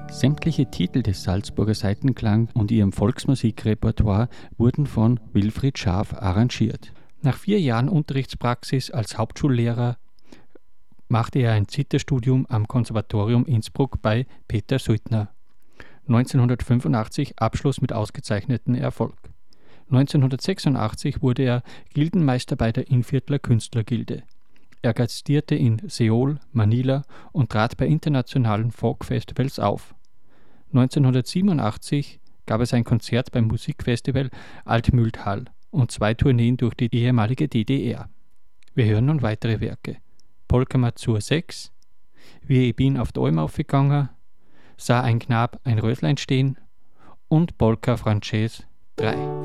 Sämtliche Titel des Salzburger Saitenklang und ihrem Volksmusikrepertoire wurden von Wilfried Schaaf arrangiert. Nach 4 Jahren Unterrichtspraxis als Hauptschullehrer machte er ein Zitherstudium am Konservatorium Innsbruck bei Peter Suitner. 1985 Abschluss mit ausgezeichnetem Erfolg. 1986 wurde er Gildenmeister bei der Innviertler Künstlergilde. Er gastierte in Seoul, Manila und trat bei internationalen Folk-Festivals auf. 1987 gab es ein Konzert beim Musikfestival Altmühltal und 2 Tourneen durch die ehemalige DDR. Wir hören nun weitere Werke. Polka Mazur 6, Wie ich bin auf die Alm aufgegangen, Sah ein Knab ein Röslein stehen und Polka Française 3.